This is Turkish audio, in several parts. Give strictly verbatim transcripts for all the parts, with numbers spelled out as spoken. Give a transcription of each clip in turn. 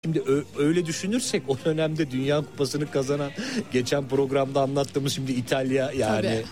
Şimdi öyle düşünürsek o dönemde Dünya Kupası'nı kazanan, geçen programda anlattığımız şimdi İtalya yani.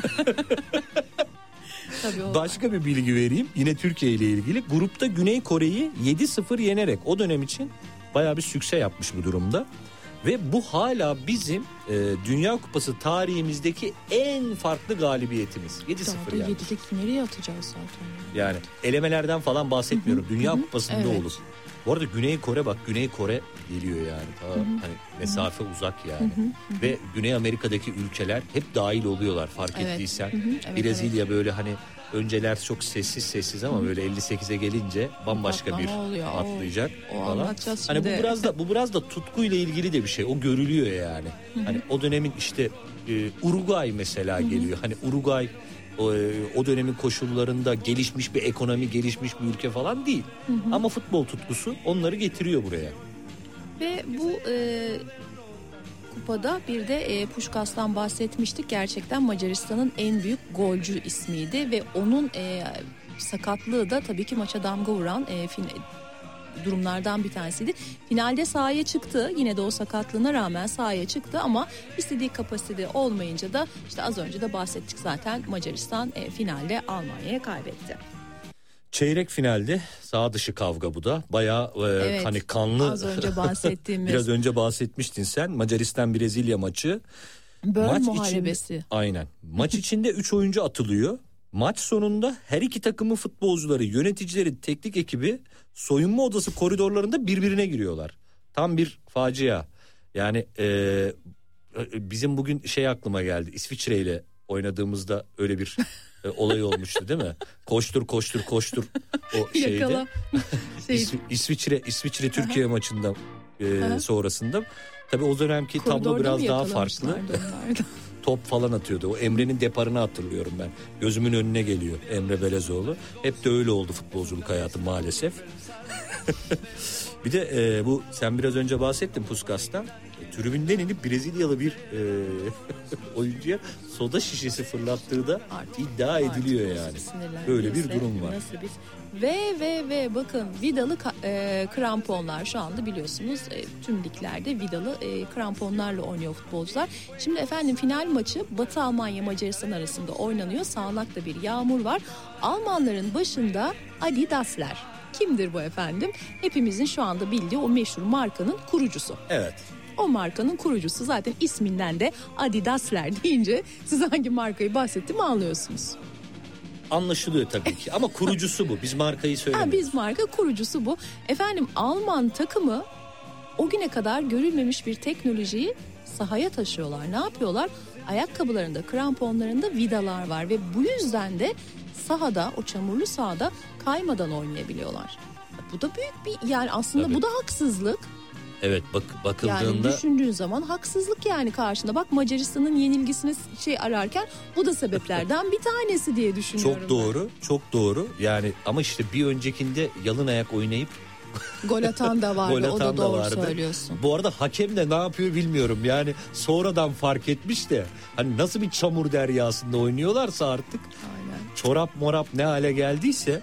Tabii Başka bir bilgi vereyim yine Türkiye ile ilgili. Grupta Güney Kore'yi yedi sıfır yenerek o dönem için bayağı bir sükse yapmış bu durumda. Ve bu hala bizim e, Dünya Kupası tarihimizdeki en farklı galibiyetimiz. yedi sıfır yani. yedilik nereye atacağız zaten? Yani elemelerden falan bahsetmiyorum. Hı hı, Dünya hı. Kupası'nda Evet. olur. Bu arada Güney Kore bak Güney Kore geliyor yani. Ta, Hı hı. hani mesafe hı. uzak yani. Hı hı, hı. Ve Güney Amerika'daki ülkeler hep dahil oluyorlar fark Evet. ettiysen. Hı hı, evet, Brezilya evet. böyle hani önceler çok sessiz sessiz ama böyle elli sekize gelince bambaşka Patlama bir oluyor. atlayacak O, o falan. anlatacağız Hani şimdi. bu biraz da bu biraz da tutkuyla ilgili de bir şey. O görülüyor yani. Hı hı. Hani o dönemin işte e, Uruguay mesela geliyor. Hani Uruguay o, o dönemin koşullarında gelişmiş bir ekonomi, gelişmiş bir ülke falan değil. Hı hı. Ama futbol tutkusu onları getiriyor buraya. Ve bu e, kupada bir de e, Puskas'tan bahsetmiştik. Gerçekten Macaristan'ın en büyük golcü ismiydi ve onun e, sakatlığı da tabii ki maça damga vuran e, fin, durumlardan bir tanesiydi. Finalde sahaya çıktı. Yine de o sakatlığına rağmen sahaya çıktı ama istediği kapasitede olmayınca da işte az önce de bahsettik zaten Macaristan e, finalde Almanya'ya kaybetti. Çeyrek finalde sağ dışı kavga bu da. Bayağı e, Evet, hani kanlı. az önce bahsettiğimiz. Biraz önce bahsetmiştin sen. Macaristan Brezilya maçı. Böl Maç muharebesi. Içinde, aynen. Maç içinde üç oyuncu atılıyor. Maç sonunda her iki takımın futbolcuları, yöneticileri, teknik ekibi soyunma odası koridorlarında birbirine giriyorlar. Tam bir facia. Yani e, bizim bugün şey aklıma geldi. İsviçre ile oynadığımızda öyle bir e, olay olmuştu değil mi? Koştur koştur koştur o şeyde. Yakala. Şey. İsv- İsviçre İsviçre Türkiye maçından e, sonrasında. Tabii o dönemki tablo Koridorda biraz mı daha farklı. yakalamışlardı Top falan atıyordu. O Emre'nin deparını hatırlıyorum ben. Gözümün önüne geliyor Emre Belezoğlu. Hep de öyle oldu futbolculuk hayatı maalesef. Bir de e, bu sen biraz önce bahsettin Puskas'tan. E, tribünden inip Brezilyalı bir e, oyuncuya soda şişesi fırlattığı da Artık, iddia ediliyor yani. Böyle bir durum var. Nasıl bir... Ve ve ve bakın vidalı e, kramponlar şu anda biliyorsunuz e, tüm liglerde vidalı e, kramponlarla oynuyor futbolcular. Şimdi efendim final maçı Batı Almanya Macaristan arasında oynanıyor. Sağanakta bir yağmur var. Almanların başında Adidas'ler. Kimdir bu efendim? Hepimizin şu anda bildiği o meşhur markanın kurucusu. Evet. O markanın kurucusu zaten isminden de Adidas'ler deyince siz hangi markayı bahsettiğimi anlıyorsunuz. Anlaşılıyor tabii ki ama kurucusu bu. Biz markayı söylemiyoruz. Ha, biz marka kurucusu bu. Efendim Alman takımı o güne kadar görülmemiş bir teknolojiyi sahaya taşıyorlar. Ne yapıyorlar? Ayakkabılarında, kramponlarında vidalar var ve bu yüzden de sahada, o çamurlu sahada kaymadan oynayabiliyorlar. Bu da büyük bir yani aslında tabii. Bu da haksızlık. Evet bak bakıldığında. Yani düşündüğün zaman haksızlık yani karşında. Bak Macaristan'ın yenilgisine şey ararken bu da sebeplerden bir tanesi diye düşünüyorum. Çok doğru, ben. çok doğru. Yani ama işte bir öncekinde yalın ayak oynayıp gol atan da vardı. Gol o da atan doğru vardı. söylüyorsun. Bu arada hakem de ne yapıyor bilmiyorum. Yani sonradan fark etmiş de hani nasıl bir çamur deryasında oynuyorlarsa artık. Aynen. Çorap morap ne hale geldiyse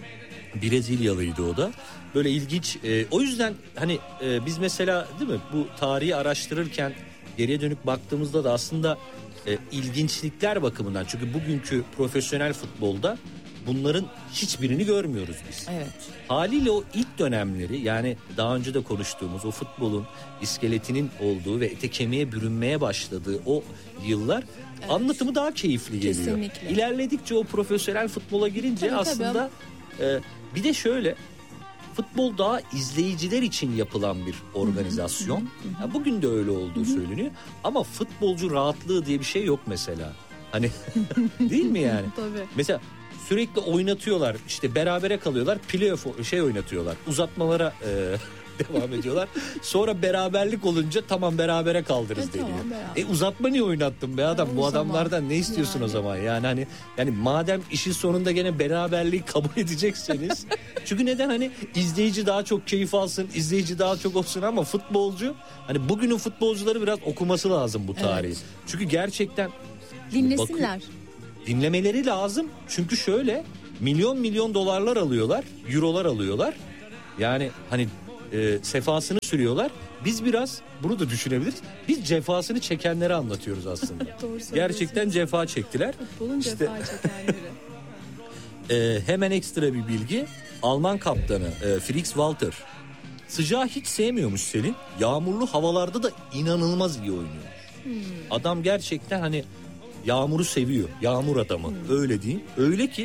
Brezilyalıydı o da. Böyle ilginç. E, o yüzden hani e, biz mesela değil mi bu tarihi araştırırken geriye dönük baktığımızda da aslında e, ilginçlikler bakımından çünkü bugünkü profesyonel futbolda bunların hiçbirini görmüyoruz biz. Evet. Haliyle o ilk dönemleri yani daha önce de konuştuğumuz o futbolun iskeletinin olduğu ve ete kemiğe bürünmeye başladığı o yıllar evet. anlatımı daha keyifli geliyor. Kesinlikle. İlerledikçe o profesyonel futbola girince tabii, aslında tabii. E, bir de şöyle futbol daha izleyiciler için yapılan bir organizasyon. Hı hı hı. Yani bugün de öyle olduğu hı hı. söyleniyor. Ama futbolcu rahatlığı diye bir şey yok mesela. Hani değil mi yani? Tabii. Mesela sürekli oynatıyorlar. İşte berabere kalıyorlar. Playoff şey oynatıyorlar. Uzatmalara e, devam ediyorlar. Sonra beraberlik olunca tamam berabere kaldırırız e, deniyor. Tamam, e uzatma niye oynattın be adam? Yani bu adamlardan ne istiyorsun yani. O zaman? Yani hani yani madem işin sonunda gene beraberliği kabul edecekseniz. Çünkü neden hani izleyici daha çok keyif alsın, izleyici daha çok olsun ama futbolcu hani bugünün futbolcuları biraz okuması lazım bu tarihi. Evet. Çünkü gerçekten dinlesinler. Bakın, dinlemeleri lazım. Çünkü şöyle milyon milyon dolarlar alıyorlar, eurolar alıyorlar. Yani hani e, sefasını sürüyorlar. Biz biraz bunu da düşünebiliriz. Biz cefasını çekenleri anlatıyoruz aslında. Gerçekten cefa çektiler. Futbolun işte, cefa çekenleri. e, hemen ekstra bir bilgi. Alman kaptanı e, Fritz Walter sıcağı hiç sevmiyormuş Selin. Yağmurlu havalarda da inanılmaz iyi oynuyor. Hmm. Adam gerçekten hani yağmuru seviyor. Yağmur adamı. Hmm. Öyle diyeyim. Öyle ki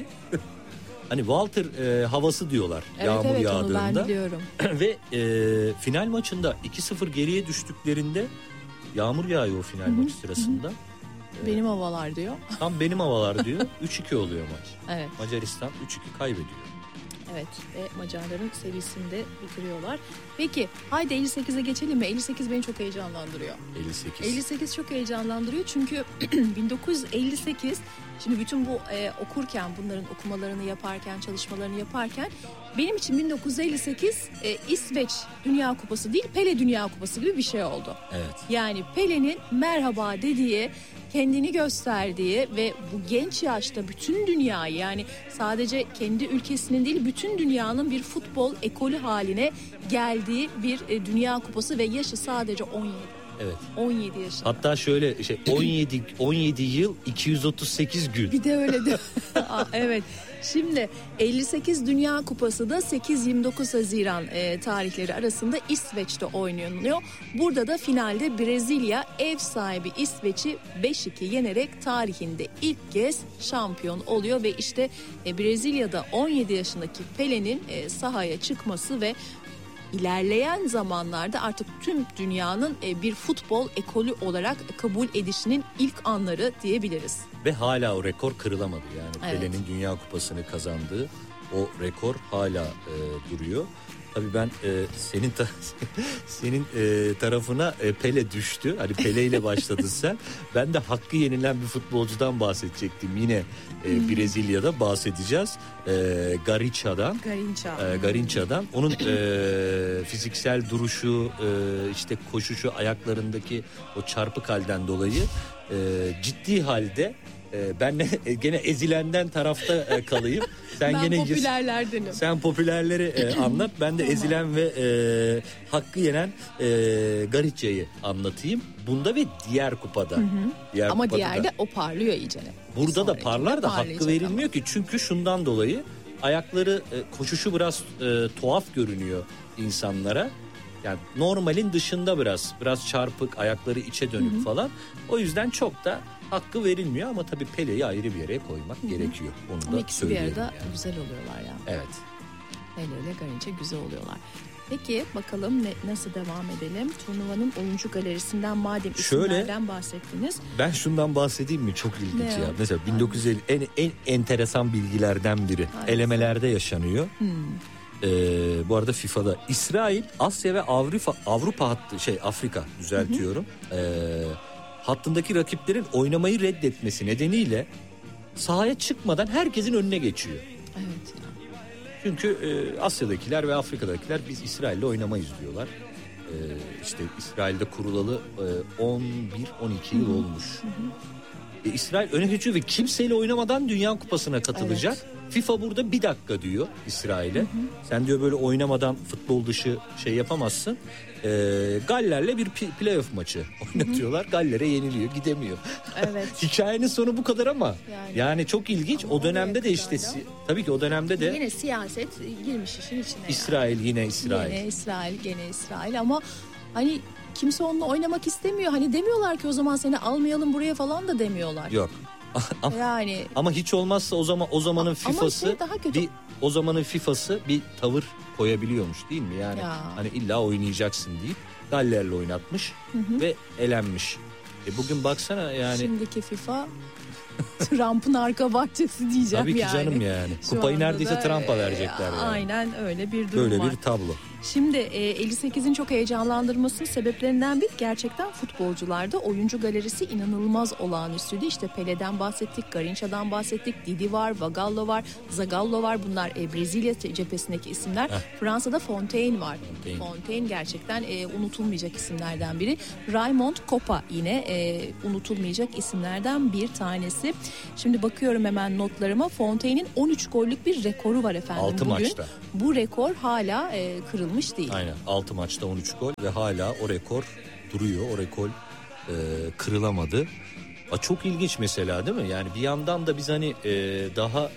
hani Walter e, havası diyorlar evet, yağmur evet, yağdığında. Evet, onu ben biliyorum. Ve e, final maçında iki sıfır geriye düştüklerinde yağmur yağıyor o final Hı-hı. maçı sırasında. Hı-hı. Benim havalar diyor. Tam benim havalar diyor. üç iki oluyor maç. Evet. Macaristan üç iki kaybediyor. Evet ve Macarların serisini de bitiriyorlar. Peki haydi elli sekize geçelim mi? elli sekiz beni çok heyecanlandırıyor. elli sekiz. elli sekiz çok heyecanlandırıyor çünkü bin dokuz yüz elli sekiz şimdi bütün bu e, okurken bunların okumalarını yaparken çalışmalarını yaparken benim için bin dokuz yüz elli sekiz e, İsveç Dünya Kupası değil Pele Dünya Kupası gibi bir şey oldu. Evet. Yani Pele'nin merhaba dediği, kendini gösterdiği ve bu genç yaşta bütün dünyayı yani sadece kendi ülkesinin değil bütün dünyanın bir futbol ekolü haline geldiği bir e, Dünya Kupası ve yaşı sadece on yedi. Evet. on yedi yaşında. Hatta şöyle şey on yedi on yedi yıl iki yüz otuz sekiz gün. Bir de öyle de. Evet. Şimdi elli sekiz Dünya Kupası da sekiz yirmi dokuz Haziran e, tarihleri arasında İsveç'te oynanıyor. Burada da finalde Brezilya ev sahibi İsveç'i beş iki yenerek tarihinde ilk kez şampiyon oluyor ve işte e, Brezilya'da on yedi yaşındaki Pele'nin e, sahaya çıkması ve İlerleyen zamanlarda artık tüm dünyanın bir futbol ekolü olarak kabul edişinin ilk anları diyebiliriz. Ve hala o rekor kırılamadı yani evet. Pele'nin Dünya Kupası'nı kazandığı o rekor hala e, duruyor. Tabii ben e, senin ta- senin e, tarafına e, Pele düştü. Hani Pele ile başladın sen. Ben de hakkı yenilen bir futbolcudan bahsedecektim. Yine e, Brezilya'da bahsedeceğiz. E, Garrincha'dan. Garrincha. E, Garrincha'dan. Onun e, fiziksel duruşu, e, işte koşuşu, ayaklarındaki o çarpık halden dolayı e, ciddi halde Ee, ben ne, gene ezilenden tarafta e, kalayım. Sen ben gene popülerlerdenim. Sen popülerleri e, anlat. Ben de tamam. ezilen ve e, hakkı yenen e, Garrincha'yı anlatayım. Bunda ve diğer kupada. Hı hı. Diğer Ama kupada diğerde da. O parlıyor iyice. Burada da parlar da hakkı verilmiyor ama. Ki. Çünkü şundan dolayı ayakları e, koşuşu biraz e, tuhaf görünüyor insanlara. Yani normalin dışında biraz biraz çarpık, ayakları içe dönük hı hı. falan. O yüzden çok da hakkı verilmiyor ama tabii Pele'yi ayrı bir yere koymak Hı-hı. gerekiyor. Onu ama da ikisi bir arada yani. güzel oluyorlar ya. Evet. Pele ile Garrincha güzel oluyorlar. Peki bakalım ne, nasıl devam edelim? Turnuvanın oyuncu galerisinden madem isimlerden Şöyle, bahsettiniz. Ben şundan bahsedeyim mi? Çok ilginç ne ya. O? Mesela bin dokuz yüz elli en, en enteresan bilgilerden biri. Aynen. Elemelerde yaşanıyor. Hmm. Ee, bu arada FIFA'da İsrail, Asya ve Avrupa Avrupa hattı şey Afrika düzeltiyorum. Hı hı. Ee, hattındaki rakiplerin oynamayı reddetmesi nedeniyle sahaya çıkmadan herkesin önüne geçiyor. Evet. Çünkü e, Asya'dakiler ve Afrika'dakiler biz İsrail'le oynamayız diyorlar. E, işte İsrail'de kurulalı e, on bir on iki yıl olmuş. Hı hı. E, İsrail öne geçiyor ve kimseyle oynamadan Dünya Kupası'na katılacak. Evet. FIFA burada bir dakika diyor İsrail'e. Hı hı. Sen diyor böyle oynamadan futbol dışı şey yapamazsın. E, Galler'le bir playoff maçı oynatıyorlar. Hı hı. Galler'e yeniliyor, gidemiyor. Evet. Hikayenin sonu bu kadar ama yani, yani çok ilginç. Ama o dönemde de işte si- tabii ki o dönemde de yine siyaset girmiş işin içine. İsrail yani. yine İsrail. Yine İsrail, gene İsrail ama hani kimse onunla oynamak istemiyor. Hani demiyorlar ki o zaman seni almayalım buraya falan da demiyorlar. Yok. ama, yani ama hiç olmazsa o zaman o zamanın FIFA'sı şey bir o zamanın FIFA'sı bir tavır koyabiliyormuş değil mi? Yani ya. Hani illa oynayacaksın deyip Galler'le oynatmış hı hı. ve elenmiş. E bugün baksana yani. Şimdiki FIFA Trump'ın arka bahçesi diyeceğim Tabii ki yani. canım yani. Kupayı neredeyse da, Trump'a verecekler yani. Aynen öyle bir durum Böyle var. bir tablo. Şimdi e, elli sekizin çok heyecanlandırmasının sebeplerinden bir gerçekten futbolcularda oyuncu galerisi inanılmaz olağanüstüydü. İşte Pele'den bahsettik, Garrincha'dan bahsettik, Didi var, Vagallo var, Zagallo var. Bunlar e, Brezilya cephesindeki isimler. Heh. Fransa'da Fontaine var. Fontaine, Fontaine gerçekten e, unutulmayacak isimlerden biri. Raymond Kopa yine e, unutulmayacak isimlerden bir tanesi. Şimdi bakıyorum hemen notlarıma. Fontaine'in on üç gollük bir rekoru var efendim altı bugün. Maçta. Bu rekor hala e, kırılmadı. kırılmış değil. Aynen, altı maçta on üç gol ve hala o rekor duruyor. O rekor e, kırılamadı. A, çok ilginç mesela, değil mi? Yani bir yandan da biz hani e, daha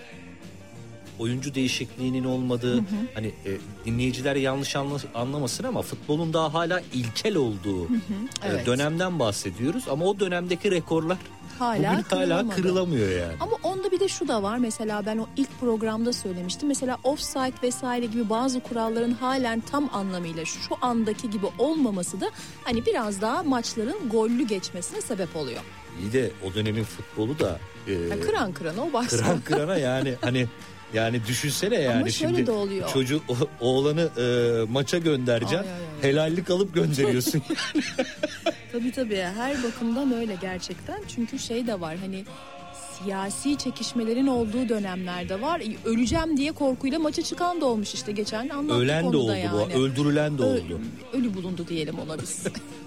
oyuncu değişikliğinin olmadığı, hı hı. hani e, dinleyiciler yanlış anla, anlamasın ama futbolun daha hala ilkel olduğu hı hı. Evet. e, dönemden bahsediyoruz. Ama o dönemdeki rekorlar hala, bugün hala kırılamıyor yani. Ama onda bir de şu da var, mesela ben o ilk programda söylemiştim. Mesela offside vesaire gibi bazı kuralların halen tam anlamıyla şu andaki gibi olmaması da hani biraz daha maçların gollü geçmesine sebep oluyor. İyi de o dönemin futbolu da e, ya kıran kırana o başta. Kıran kırana yani hani yani düşünsene yani. Ama şöyle şimdi de oluyor. Çocuğu o, oğlanı e, maça göndereceksin. Ay, ay, ay. Helallik alıp gönderiyorsun. Tabii tabii, her bakımdan öyle gerçekten. Çünkü şey de var, hani siyasi çekişmelerin olduğu dönemlerde var. Öleceğim diye korkuyla maça çıkan da olmuş işte, geçen anlattık. Ölen de oldu yani. bu, öldürülen de oldu. Ö- ölü bulundu diyelim ona biz.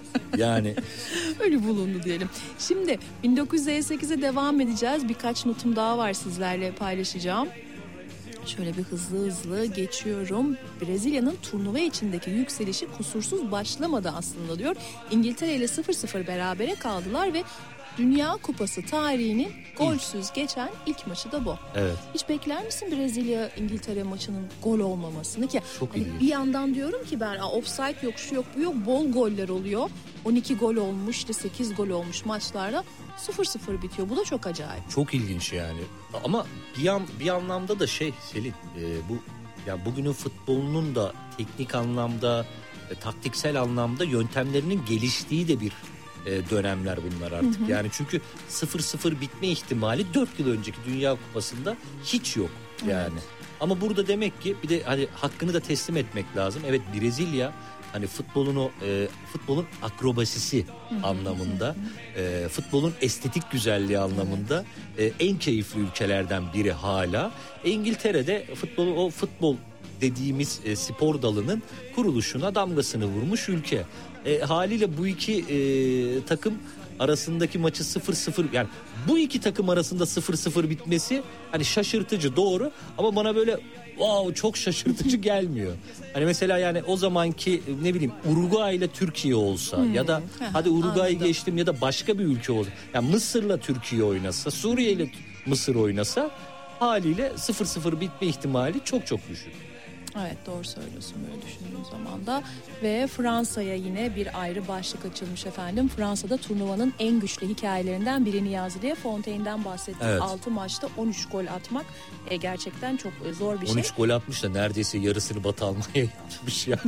Yani ölü bulundu diyelim. Şimdi bin dokuz yüz elli sekize devam edeceğiz. Birkaç notum daha var sizlerle paylaşacağım. Şöyle bir hızlı hızlı geçiyorum. Brezilya'nın turnuva içindeki yükselişi kusursuz başlamadı aslında diyor. İngiltere ile sıfır sıfır berabere kaldılar ve Dünya Kupası tarihinin golsüz geçen ilk maçı da bu. Evet. Hiç bekler misin Brezilya İngiltere maçının gol olmamasını ki? Çok hani bir yandan diyorum ki ben offside yok, şu yok, bu yok, bol goller oluyor. on iki gol olmuş, işte sekiz gol olmuş maçlarda sıfır sıfır bitiyor. Bu da çok acayip. Çok ilginç yani. Ama bir an, bir anlamda da şey Selin, e, bu ya bugünün futbolunun da teknik anlamda, e, taktiksel anlamda yöntemlerinin geliştiği de bir e, dönemler bunlar artık. Hı hı. Yani çünkü sıfır sıfır bitme ihtimali dört yıl önceki Dünya Kupası'nda hiç yok yani. Evet. Ama burada demek ki bir de hani hakkını da teslim etmek lazım. Evet, Brezilya hani futbolun o e, futbolun akrobasisi hı hı, anlamında, hı hı. E, futbolun estetik güzelliği anlamında evet. e, en keyifli ülkelerden biri hala. E, İngiltere'de futbolu, o futbol dediğimiz e, spor dalının kuruluşuna damgasını vurmuş ülke. E, haliyle bu iki e, takım arasındaki maçı sıfır sıfır, yani bu iki takım arasında sıfır sıfır bitmesi hani şaşırtıcı, doğru, ama bana böyle wow çok şaşırtıcı gelmiyor. Hani mesela yani o zamanki ne bileyim Uruguay ile Türkiye olsa hmm. ya da hadi Uruguay'ı geçtim ya da başka bir ülke olsa, yani Mısır'la Türkiye oynasa, Suriye ile Mısır oynasa haliyle sıfır sıfır bitme ihtimali çok çok düşük. Evet, doğru söylüyorsun böyle düşündüğüm zaman da. Ve Fransa'ya yine bir ayrı başlık açılmış efendim. Fransa'da turnuvanın en güçlü hikayelerinden biri Niyazi diye Fontaine'den bahsettik. Evet. altı maçta on üç gol atmak e, gerçekten çok zor bir şey. on üç gol atmış da neredeyse yarısını Batı Almanya'ya yapmış yani.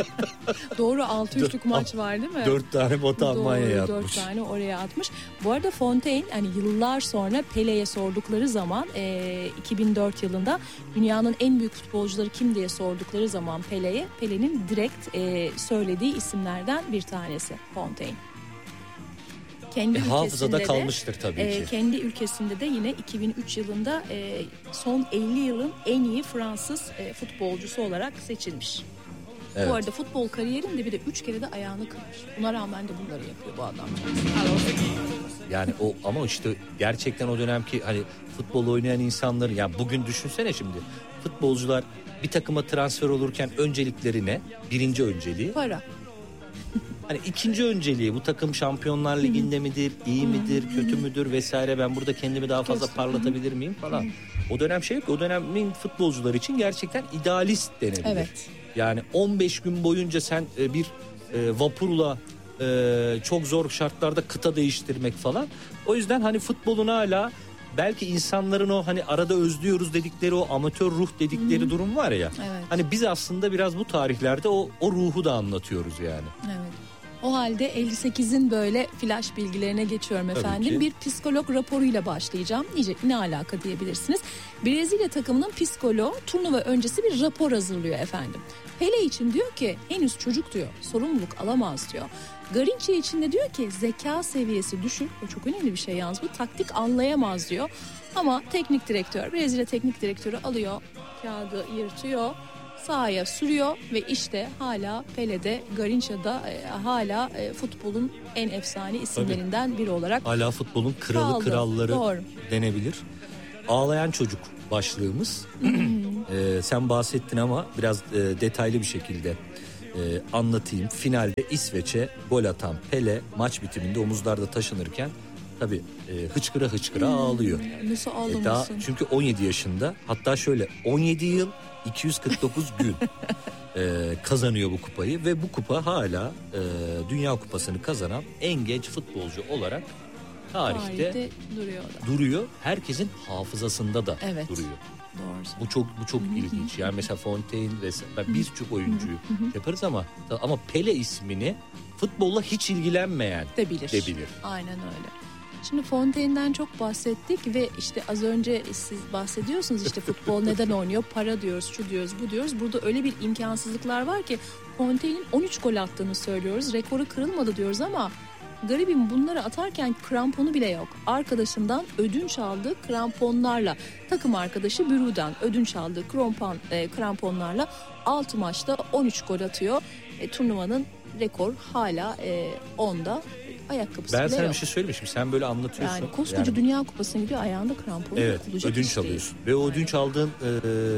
Doğru, altı üçlük maç var değil mi? dört tane Batı Almanya'ya atmış. dört tane oraya atmış. Bu arada Fontaine hani yıllar sonra Pele'ye sordukları zaman e, iki bin dört yılında dünyanın en büyük futbolcuları kim diye sordukları zaman Pele'ye, Pele'nin direkt e, söylediği isimlerden bir tanesi Fontaine. Kendi e, hafızada kalmıştır tabii ki. E, kendi ülkesinde de yine iki bin üç yılında e, son elli yılın en iyi Fransız e, futbolcusu olarak seçilmiş. Evet. Bu arada futbol kariyerinde bir de üç kere de ayağını kırmış. Buna rağmen de bunları yapıyor bu adam. Yani o, ama işte gerçekten o dönemki hani futbol oynayan insanların, ya bugün düşünsene şimdi futbolcular bir takıma transfer olurken öncelikleri ne? Birinci önceliği para. Hani ikinci önceliği bu takım Şampiyonlar Ligi'nde midir, iyi midir, kötü müdür vesaire, ben burada kendimi daha fazla parlatabilir miyim falan. O dönem şey yok. O dönemin futbolcular için gerçekten idealist denebilir. Evet. Yani on beş gün boyunca sen bir vapurla çok zor şartlarda kıta değiştirmek falan. O yüzden hani futbolun hala belki insanların o hani arada özlüyoruz dedikleri o amatör ruh dedikleri Hı-hı. durum var ya. Evet. Hani biz aslında biraz bu tarihlerde o o ruhu da anlatıyoruz yani. Evet. O halde elli sekizin böyle flash bilgilerine geçiyorum efendim. Bir psikolog raporuyla başlayacağım. İyice ne alaka diyebilirsiniz. Brezilya takımının psikoloğu turnuva öncesi bir rapor hazırlıyor efendim. Pele için diyor ki henüz çocuk diyor, sorumluluk alamaz diyor. Garrincha için de diyor ki zeka seviyesi düşük. O çok önemli bir şey yalnız bu. Taktik anlayamaz diyor. Ama teknik direktör, Brezilya teknik direktörü alıyor, kağıdı yırtıyor, sahaya sürüyor ve işte hala Pele'de, Garrincha'da e, hala e, futbolun en efsane isimlerinden biri olarak hala futbolun kralı kaldı. Kralları Doğru. denebilir. Ağlayan çocuk başlığımız e, sen bahsettin ama biraz e, detaylı bir şekilde e, anlatayım. Finalde İsveç'e gol atan Pele maç bitiminde omuzlarda taşınırken tabii e, hıçkıra hıçkıra hmm, ağlıyor. Nasıl ağlamasın? E, daha çünkü on yedi yaşında, hatta şöyle on yedi yıl iki yüz kırk dokuz gün e, kazanıyor bu kupayı ve bu kupa hala e, Dünya Kupası'nı kazanan en genç futbolcu olarak tarihte, tarihte duruyor. duruyor. Herkesin hafızasında da evet. duruyor. Doğru. Bu çok bu çok ilginç. Yani mesela Fontaine ve birçok oyuncuyu yaparız ama ama Pele ismini futbolla hiç ilgilenmeyen de bilir. De bilir. Aynen öyle. Şimdi Fontaine'den çok bahsettik ve işte az önce siz bahsediyorsunuz işte futbol neden oynuyor? Para diyoruz, şu diyoruz, bu diyoruz. Burada öyle bir imkansızlıklar var ki Fontaine'in on üç gol attığını söylüyoruz. Rekoru kırılmadı diyoruz ama garibim bunları atarken kramponu bile yok. Arkadaşından ödünç aldığı kramponlarla, takım arkadaşı Büru'dan ödünç aldığı krampon, e, kramponlarla altı maçta on üç gol atıyor. E, turnuvanın rekor hala e, onda. Ayakkabısı ben bile sana yok. Bir şey söyleyeyim şimdi, sen böyle anlatıyorsun. Yani koskoca yani, Dünya Kupası'na gidiyor, ayağında krampon. Evet, ödünç alıyorsun ve o ödünç aldığın e,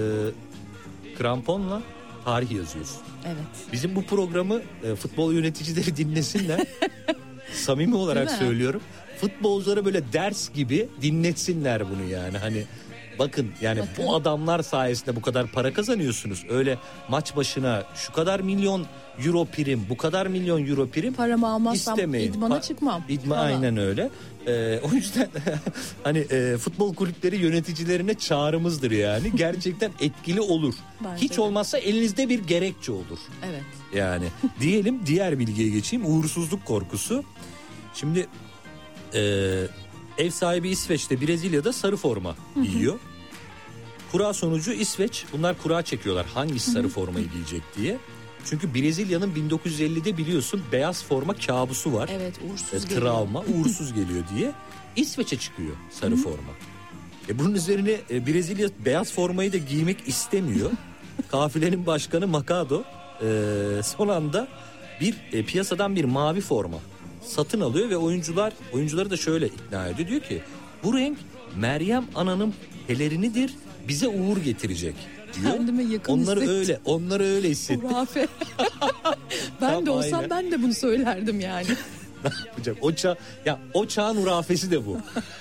kramponla tarih yazıyorsun. Evet. Bizim bu programı e, futbol yöneticileri dinlesinler. Samimi olarak söylüyorum. Futbolculara böyle ders gibi dinletsinler bunu yani. Hani bakın yani bakın, bu adamlar sayesinde bu kadar para kazanıyorsunuz. Öyle maç başına şu kadar milyon euro prim, bu kadar milyon euro prim paramı almazsam istemeyin. idmana pa- çıkmam. İdma falan. Aynen öyle. Ee, o yüzden hani e, futbol kulüpleri yöneticilerine çağrımızdır yani. Gerçekten etkili olur. Bence hiç de. Olmazsa elinizde bir gerekçe olur. Evet. Yani diyelim diğer bilgiye geçeyim. Uğursuzluk korkusu. Şimdi e, ev sahibi İsveç'te Brezilya'da sarı forma giyiyor. Kura sonucu İsveç, bunlar kura çekiyorlar hangisi sarı formayı giyecek diye. Çünkü Brezilya'nın bin dokuz yüz ellide biliyorsun beyaz forma kabusu var. Evet, uğursuz e, travma, geliyor. uğursuz geliyor diye. İsveç'e çıkıyor sarı Hı-hı. forma. E, bunun üzerine e, Brezilya beyaz formayı da giymek istemiyor. Kafilenin başkanı Macado e, son anda bir e, piyasadan bir mavi forma satın alıyor ve oyuncular oyuncuları da şöyle ikna ediyor. Diyor ki bu renk Meryem Ana'nın pelerinidir, bize uğur getirecek diyor. Kendime yakın onları hissettim. öyle onları öyle hissettim. Hurafe. ben Tam de olsam aynen. Ben de bunu söylerdim yani. Ne yapacağım? O çağ, ya o çağın hurafesi de bu.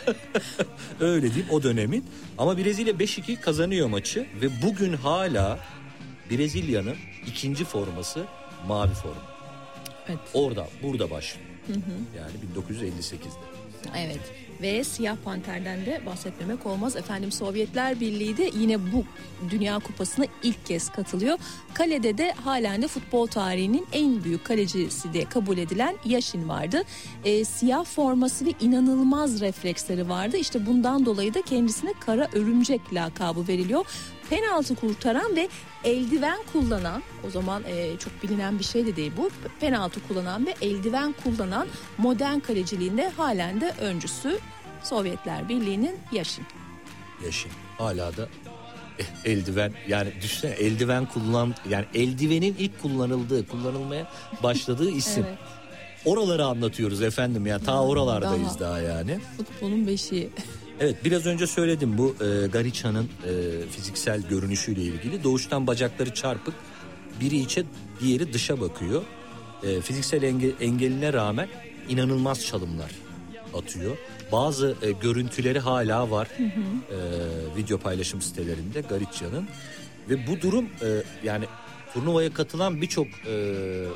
Öyle diyeyim, o dönemin. Ama Brezilya beş iki kazanıyor maçı ve bugün hala Brezilya'nın ikinci forması mavi forma. Evet. Orada, burada başlıyor. Hı hı. Yani bin dokuz yüz elli sekizde. Evet. Ve Siyah Panter'den de bahsetmemek olmaz. Efendim Sovyetler Birliği de yine bu Dünya Kupası'na ilk kez katılıyor. Kalede de halen de futbol tarihinin en büyük kalecisi de kabul edilen Yashin vardı. E, siyah forması ve inanılmaz refleksleri vardı. İşte bundan dolayı da kendisine kara örümcek lakabı veriliyor. Penaltı kurtaran ve eldiven kullanan, o zaman e, çok bilinen bir şey de değil bu, penaltı kullanan ve eldiven kullanan modern kaleciliğinde halen de öncüsü Sovyetler Birliği'nin Yashin. Yashin hala da eldiven, yani düşünsene eldiven kullan, yani eldivenin ilk kullanıldığı, kullanılmaya başladığı isim. Evet. Oraları anlatıyoruz efendim ya, ta oralardayız daha, daha yani. Futbolun beşiği. Evet, biraz önce söyledim bu e, Garica'nın e, fiziksel görünüşüyle ilgili. Doğuştan bacakları çarpık, biri içe diğeri dışa bakıyor. E, fiziksel enge, engeline rağmen inanılmaz çalımlar atıyor. Bazı e, görüntüleri hala var hı hı. E, video paylaşım sitelerinde Garica'nın. Ve bu durum e, yani turnuvaya katılan birçok e,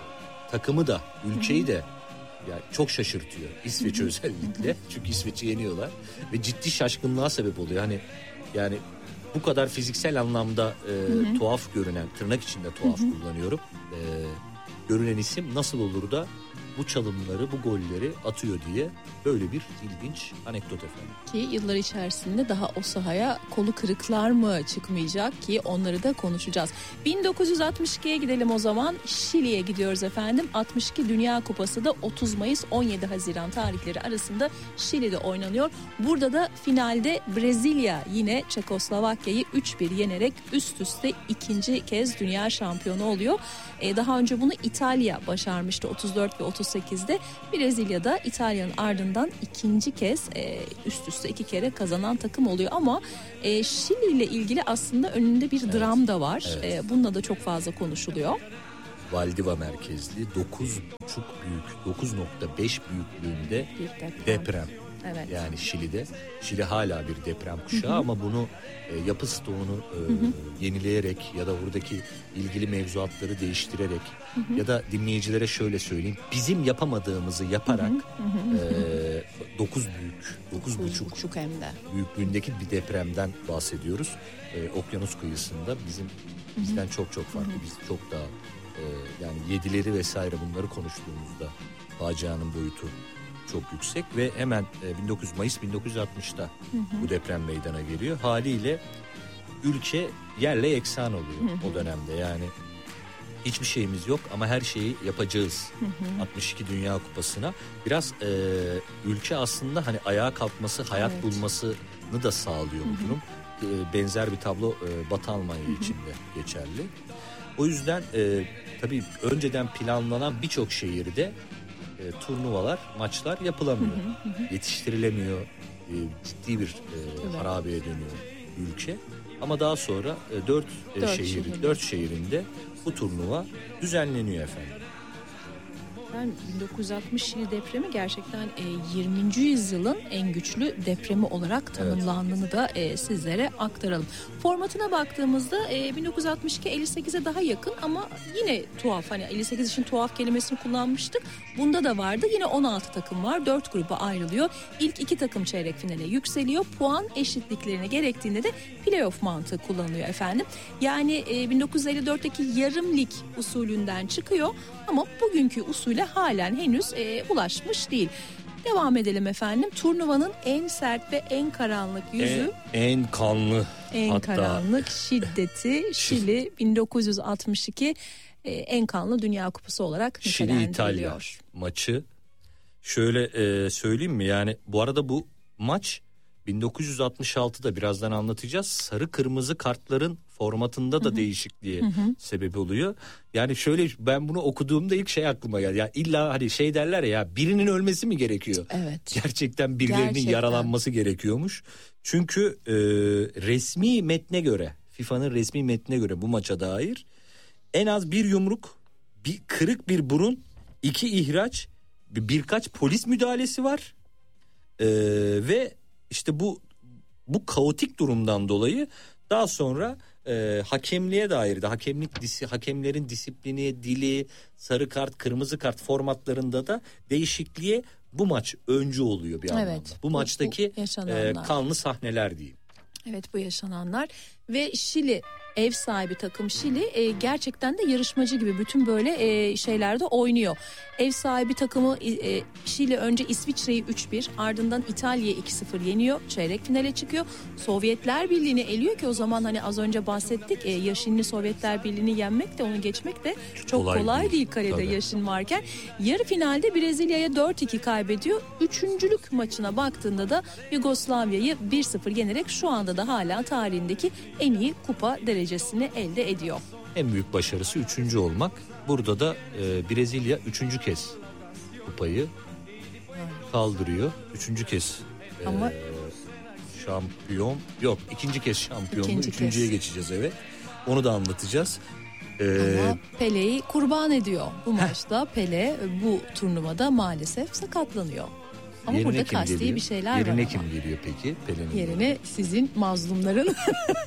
takımı da, ülkeyi hı hı. de yani çok şaşırtıyor. İsveç özellikle. Çünkü İsveç'i yeniyorlar ve ciddi şaşkınlığa sebep oluyor. Hani yani bu kadar fiziksel anlamda e, tuhaf görünen, tırnak içinde tuhaf hı hı. kullanıyorum. E, görünen isim nasıl olur da bu çalımları, bu golleri atıyor diye böyle bir ilginç anekdot efendim. Ki yıllar içerisinde daha o sahaya kolu kırıklar mı çıkmayacak ki onları da konuşacağız. bin dokuz yüz altmış ikiye gidelim o zaman. Şili'ye gidiyoruz efendim. altmış iki Dünya Kupası da otuz Mayıs on yedi Haziran tarihleri arasında Şili'de oynanıyor. Burada da finalde Brezilya yine Çekoslovakya'yı üç bir yenerek üst üste ikinci kez dünya şampiyonu oluyor. Ee, daha önce bunu İtalya başarmıştı otuz dört ve otuz otuz sekizde Brezilya'da İtalya'nın ardından ikinci kez e, üst üste iki kere kazanan takım oluyor. Ama e, Şili ile ilgili aslında önünde bir evet. dram da var. Evet. E, bununla da çok fazla konuşuluyor. Valdiva merkezli dokuz buçuk büyük, dokuz nokta beş büyüklüğünde bir deprem. deprem. Evet. Yani Şili'de. Şili hala bir deprem kuşağı, hı hı. ama bunu e, yapı stoğunu e, hı hı. yenileyerek ya da buradaki ilgili mevzuatları değiştirerek, hı hı. ya da dinleyicilere şöyle söyleyeyim, bizim yapamadığımızı yaparak dokuz büyük, dokuz buçuk hem de büyüklüğündeki bir depremden bahsediyoruz. E, okyanus kıyısında bizim bizden çok çok farklı. Hı hı. Biz çok daha e, yani yedileri vesaire bunları konuştuğumuzda facianın boyutu çok yüksek ve hemen bin dokuz yüz Mayıs bin dokuz yüz altmışta hı hı. bu deprem meydana geliyor. Haliyle ülke yerle yeksan oluyor hı hı. o dönemde. Yani hiçbir şeyimiz yok ama her şeyi yapacağız. Hı hı. altmış iki Dünya Kupası'na. Biraz e, ülke aslında hani ayağa kalkması, hayat evet. bulmasını da sağlıyor bu durum. E, benzer bir tablo e, Batı Almanya için de geçerli. O yüzden e, tabii önceden planlanan birçok şehirde E, turnuvalar, maçlar yapılamıyor. Hı hı hı. Yetiştirilemiyor. E, ciddi bir e, evet. harabeye dönüyor ülke. Ama daha sonra e, dört, e, dört, şehir, şehirde. dört şehrinde bu turnuva düzenleniyor efendim. Yani bin dokuz yüz altmış Şili depremi gerçekten e, yirminci yüzyılın en güçlü depremi olarak tanımlandığını evet. da e, sizlere aktaralım. Formatına baktığımızda e, bin dokuz yüz altmış iki elli sekize daha yakın ama yine tuhaf. Hani elli sekiz için tuhaf kelimesini kullanmıştık. Bunda da vardı. Yine on altı takım var. dört gruba ayrılıyor. İlk iki takım çeyrek finale yükseliyor. Puan eşitliklerine gerektiğinde de playoff mantığı kullanılıyor efendim. Yani e, bin dokuz yüz elli dörtteki yarım lig usulünden çıkıyor ama bugünkü usule halen henüz e, ulaşmış değil. Devam edelim efendim. Turnuvanın en sert ve en karanlık yüzü. En, en kanlı. En hatta. karanlık şiddeti Şili bin dokuz yüz altmış iki e, en kanlı Dünya Kupası olarak nitelendiriliyor. Şili-İtalya maçı. Şöyle e, söyleyeyim mi? Yani bu arada bu maç bin dokuz yüz altmış altıda birazdan anlatacağız. Sarı kırmızı kartların formatında da hı-hı. değişikliğe hı-hı. sebep oluyor. Yani şöyle ben bunu okuduğumda ilk şey aklıma geldi. Ya illa hani şey derler ya, birinin ölmesi mi gerekiyor? Evet. Gerçekten birilerinin Gerçekten. yaralanması gerekiyormuş. Çünkü e, resmi metne göre, FIFA'nın resmi metnine göre bu maça dair en az bir yumruk, bir kırık bir burun, iki ihraç, bir, birkaç polis müdahalesi var. E, ve işte bu bu kaotik durumdan dolayı daha sonra e, hakemliğe dair de hakemlik disi, hakemlerin disiplini, dili, sarı kart, kırmızı kart formatlarında da değişikliğe bu maç öncü oluyor bir anlamda. Evet, bu, bu maçtaki bu e, kanlı sahneler diyeyim. Evet, bu yaşananlar ve Şili ev sahibi takım Şili e, gerçekten de yarışmacı gibi bütün böyle e, şeylerde oynuyor. Ev sahibi takımı e, Şili önce İsviçre'yi üç bir, ardından İtalya'yı iki sıfır yeniyor. Çeyrek finale çıkıyor. Sovyetler Birliği'ni eliyor ki o zaman hani az önce bahsettik. E, Yaşinli Sovyetler Birliği'ni yenmek de onu geçmek de çok kolay, kolay değil, değil kalede Tabii. Yaşin varken. Yarı finalde Brezilya'ya dört iki kaybediyor. Üçüncülük maçına baktığında da Yugoslavya'yı bir sıfır yenerek şu anda da hala tarihindeki en iyi kupa derecesini elde ediyor. En büyük başarısı üçüncü olmak. Burada da e, Brezilya üçüncü kez kupayı kaldırıyor. Üçüncü kez e, Ama... şampiyon. Yok, ikinci kez şampiyon. İkinci Üçüncüye kez. geçeceğiz evet. Onu da anlatacağız. Ee... Ama Pele'yi kurban ediyor. Bu maçta Pele bu turnuvada maalesef sakatlanıyor. Ama yerine burada kasti geliyor? bir şeyler yerine var Yerine kim geliyor peki? Pele'nin yerine yerine sizin mazlumların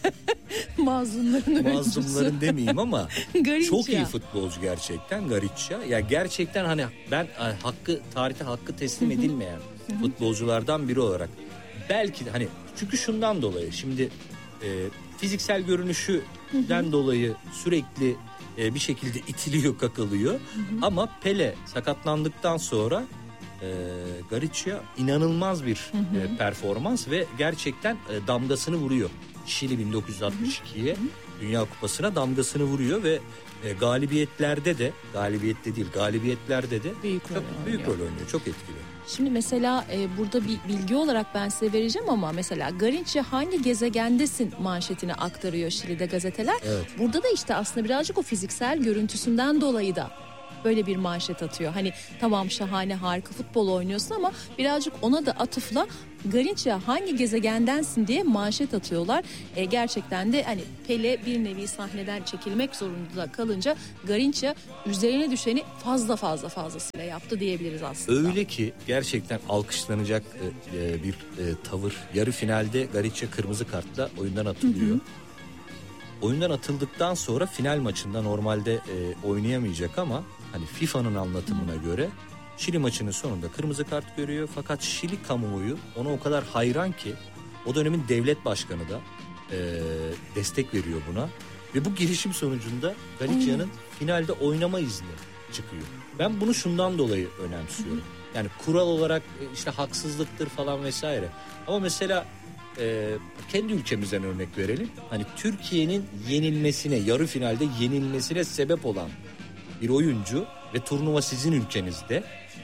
mazlumların mazlumların demeyeyim ama çok iyi futbolcu gerçekten Gariccia. Ya gerçekten hani ben hakkı tarihte hakkı teslim edilmeyen futbolculardan biri olarak belki hani çünkü şundan dolayı şimdi e, fiziksel görünüşüden dolayı sürekli e, bir şekilde itiliyor, kakılıyor. Ama Pele sakatlandıktan sonra E, Gariccia inanılmaz bir hı hı. E, performans ve gerçekten e, damgasını vuruyor. Şili bin dokuz yüz altmış ikiye hı hı. Dünya Kupası'na damgasını vuruyor ve e, galibiyetlerde de galibiyette değil galibiyetlerde de büyük çok rol büyük rol oynuyor. Çok etkili. Şimdi mesela e, burada bir bilgi olarak ben size vereceğim ama mesela Gariccia hangi gezegendesin manşetini aktarıyor Şili'de gazeteler. Evet. Burada da işte aslında birazcık o fiziksel görüntüsünden dolayı da böyle bir manşet atıyor. Hani tamam şahane harika futbol oynuyorsun ama birazcık ona da atıfla Garrincha hangi gezegendensin diye manşet atıyorlar. E, gerçekten de hani Pele bir nevi sahneden çekilmek zorunda kalınca Garrincha üzerine düşeni fazla fazla fazlasıyla yaptı diyebiliriz aslında. Öyle ki gerçekten alkışlanacak e, bir e, tavır. Yarı finalde Garrincha kırmızı kartla oyundan atılıyor. Hı hı. Oyundan atıldıktan sonra final maçında normalde e, oynayamayacak ama hani FIFA'nın anlatımına hı. göre Şili maçının sonunda kırmızı kart görüyor. Fakat Şili kamuoyu ona o kadar hayran ki o dönemin devlet başkanı da e, destek veriyor buna. Ve bu girişim sonucunda Garrincha'nın finalde oynama izni çıkıyor. Ben bunu şundan dolayı önemsiyorum. Yani kural olarak işte haksızlıktır falan vesaire. Ama mesela e, kendi ülkemizden örnek verelim. Hani Türkiye'nin yenilmesine, yarı finalde yenilmesine sebep olan bir oyuncu ve turnuva sizin ülkenizde.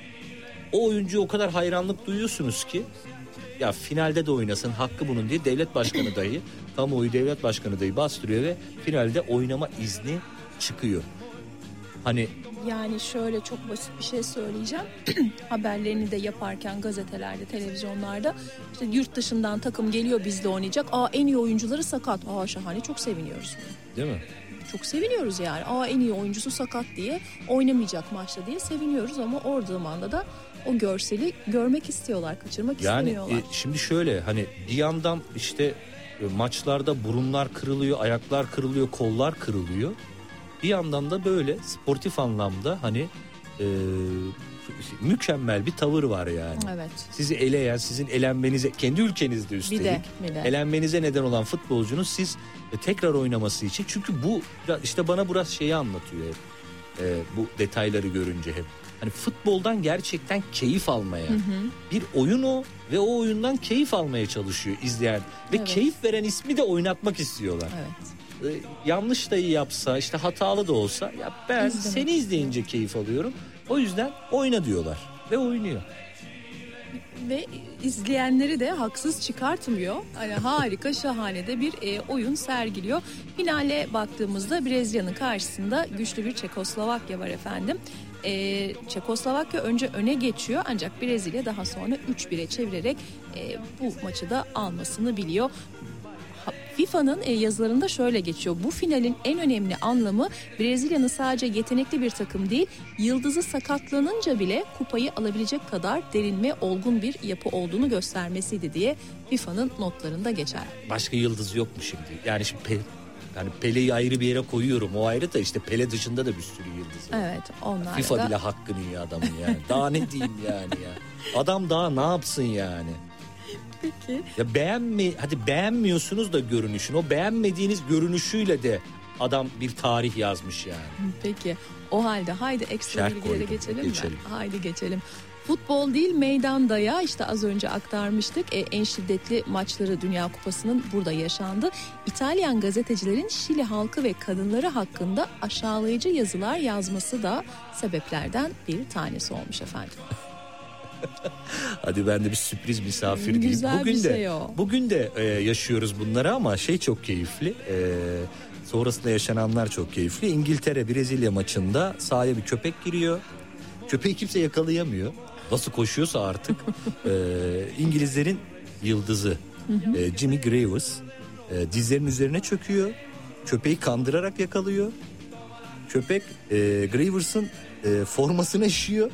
O oyuncuya o kadar hayranlık duyuyorsunuz ki ya finalde de oynasın hakkı bunun diye devlet başkanı dahi, kamuoyu devlet başkanı dahi bastırıyor ve finalde oynama izni çıkıyor. Hani yani şöyle çok basit bir şey söyleyeceğim. Haberlerini de yaparken gazetelerde, televizyonlarda işte yurt dışından takım geliyor bizle oynayacak. Aa en iyi oyuncuları sakat. Aa şahane, çok seviniyoruz. Değil mi? Çok seviniyoruz yani. Aa en iyi oyuncusu sakat diye oynamayacak maçta diye seviniyoruz ama orada zamanda da o görseli görmek istiyorlar, kaçırmak yani, istemiyorlar. Yani e, şimdi şöyle hani bir yandan işte e, maçlarda burunlar kırılıyor, ayaklar kırılıyor, kollar kırılıyor. Bir yandan da böyle sportif anlamda hani e, mükemmel bir tavır var yani. Evet. Sizi eleyen, sizin elenmenize, kendi ülkenizde üstelik bir de, bir de. elenmenize neden olan futbolcunun siz e, tekrar oynaması için. Çünkü bu işte bana biraz şeyi anlatıyor hep. E, bu detayları görünce hep. Hani futboldan gerçekten keyif almaya. Hı hı. Bir oyun o ve o oyundan keyif almaya çalışıyor izleyen. Ve evet. keyif veren ismi de oynatmak istiyorlar. Evet. Yanlış da iyi yapsa işte hatalı da olsa ya ben İzlemek seni izleyince istiyor. Keyif alıyorum. O yüzden oyna diyorlar ve oynuyor. Ve izleyenleri de haksız çıkartmıyor. Hani harika şahane de bir e, oyun sergiliyor. Finale baktığımızda Brezilya'nın karşısında güçlü bir Çekoslovakya var efendim. Ee, Çekoslovakya önce öne geçiyor ancak Brezilya daha sonra üç bire çevirerek e, bu maçı da almasını biliyor. FIFA'nın yazılarında şöyle geçiyor. Bu finalin en önemli anlamı Brezilya'nın sadece yetenekli bir takım değil, yıldızı sakatlanınca bile kupayı alabilecek kadar derin ve olgun bir yapı olduğunu göstermesiydi diye FIFA'nın notlarında geçer. Başka yıldız yok mu şimdi? Yani şimdi Pe- yani Pele'yi ayrı bir yere koyuyorum. O ayrı da işte Pele dışında da bir sürü yıldız var. Evet, onlar FIFA da... bile hakkını yiyor adamın yani. Daha ne diyeyim yani ya. Adam daha ne yapsın yani? Peki. Ya beğenme, hadi beğenmiyorsunuz da görünüşün. O beğenmediğiniz görünüşüyle de adam bir tarih yazmış yani. Peki. O halde haydi ekstra Şerh bilgilere koydum. geçelim, geçelim mi? Haydi geçelim. Futbol değil meydandaya işte az önce aktarmıştık. E, en şiddetli maçları Dünya Kupası'nın burada yaşandı. İtalyan gazetecilerin Şili halkı ve kadınları hakkında aşağılayıcı yazılar yazması da sebeplerden bir tanesi olmuş efendim. Hadi ben de bir sürpriz misafir diyeyim. Güzel bugün bir de, şey o. Bugün de e, yaşıyoruz bunları ama şey çok keyifli. E, sonrasında yaşananlar çok keyifli. İngiltere Brezilya maçında sahaya bir köpek giriyor. Köpeği kimse yakalayamıyor. Nasıl koşuyorsa artık. e, İngilizlerin yıldızı e, Jimmy Greaves e, dizlerinin üzerine çöküyor. Köpeği kandırarak yakalıyor. Köpek e, Graves'ın e, formasına işiyor.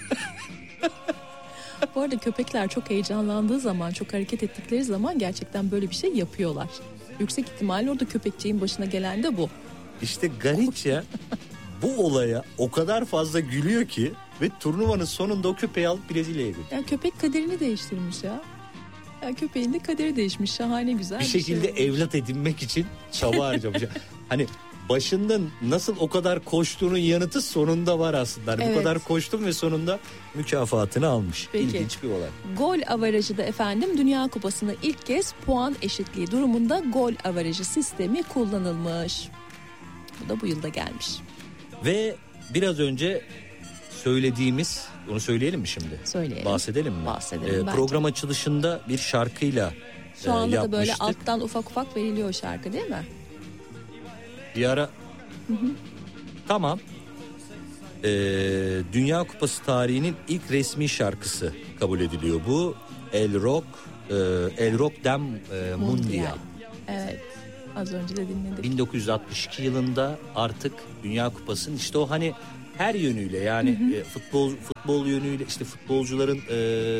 Bu arada köpekler çok heyecanlandığı zaman, çok hareket ettikleri zaman gerçekten böyle bir şey yapıyorlar. Yüksek ihtimalle orada köpekçiğin başına gelen de bu. İşte Garrincha bu olaya o kadar fazla gülüyor ki ve turnuvanın sonunda o köpeği alıp Brezilya'ya götürüyor. Yani köpek kaderini değiştirmiş ya. Yani köpeğin de kaderi değişmiş. Şahane güzel bir, bir şekilde şey evlat edinmek için çaba harcamış. Hani başında nasıl o kadar koştuğunun yanıtı sonunda var aslında. Hani evet. Bu kadar koştum ve sonunda mükafatını almış. Peki. İlginç bir olay. Gol avarajı da efendim Dünya Kupası'nda ilk kez puan eşitliği durumunda gol avarajı sistemi kullanılmış. Bu da bu yılda gelmiş. Ve biraz önce söylediğimiz, onu söyleyelim mi şimdi? Söyleyelim. Bahsedelim mi? Bahsedelim. Ee, program açılışında bir şarkıyla Şu anda e, da böyle alttan ufak ufak veriliyor o şarkı değil mi? Bir ara hı hı. Tamam e, Dünya Kupası tarihinin ilk resmi şarkısı kabul ediliyor bu. El Rock, e, El Rock dem e, Mundial. Evet. Az önce de dinledik. bin dokuz yüz altmış iki yılında artık Dünya Kupası'nın işte o hani her yönüyle yani hı hı. E, futbol futbol yönüyle işte futbolcuların e,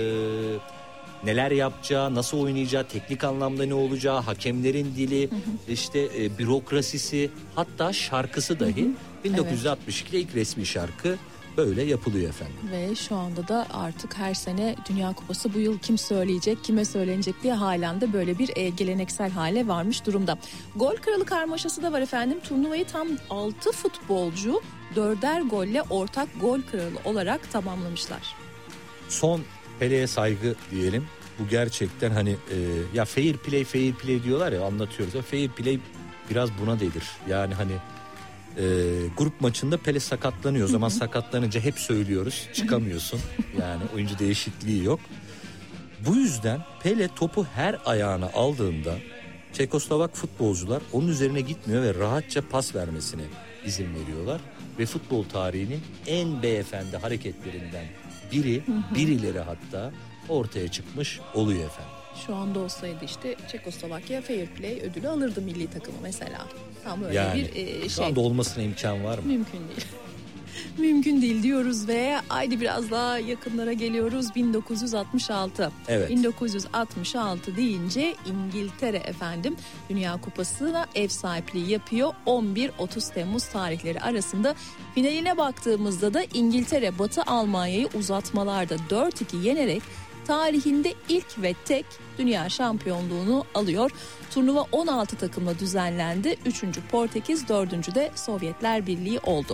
neler yapacağı, nasıl oynayacağı, teknik anlamda ne olacağı, hakemlerin dili, hı hı. işte e, bürokrasisi, hatta şarkısı dahi hı hı. bin dokuz yüz altmış ikide evet. ilk resmi şarkı böyle yapılıyor efendim. Ve şu anda da artık her sene Dünya Kupası bu yıl kim söyleyecek, kime söylenecek diye halen de böyle bir e, geleneksel hale varmış durumda. Gol kralı karmaşası da var efendim. Turnuvayı tam altı futbolcu dörder golle ortak gol kralı olarak tamamlamışlar. Son Pele'ye saygı diyelim. Bu gerçekten hani e, ya fair play fair play diyorlar ya, anlatıyoruz ya, fair play biraz buna değildir. Yani hani e, grup maçında Pele sakatlanıyor. O zaman sakatlanınca hep söylüyoruz, çıkamıyorsun. Yani oyuncu değişikliği yok. Bu yüzden Pele topu her ayağına aldığında Çekoslovak futbolcular onun üzerine gitmiyor ve rahatça pas vermesine izin veriyorlar. Ve futbol tarihinin en beyefendi hareketlerinden biri, birileri hatta ortaya çıkmış oluyor efendim. Şu anda olsaydı işte Çekoslovakya Fair Play ödülü alırdı milli takımı mesela. Tam öyle yani, bir e, şey. Şu anda olmasına imkan var mı? Mümkün değil. Mümkün değil diyoruz ve haydi biraz daha yakınlara geliyoruz. bin dokuz yüz altmış altı. Evet. bin dokuz yüz altmış altı deyince İngiltere efendim Dünya Kupası'na ev sahipliği yapıyor. on bir otuz Temmuz tarihleri arasında finaline baktığımızda da İngiltere Batı Almanya'yı uzatmalarda dört iki yenerek tarihinde ilk ve tek dünya şampiyonluğunu alıyor. Turnuva on altı takımla düzenlendi. üçüncü Portekiz, dördüncü de Sovyetler Birliği oldu.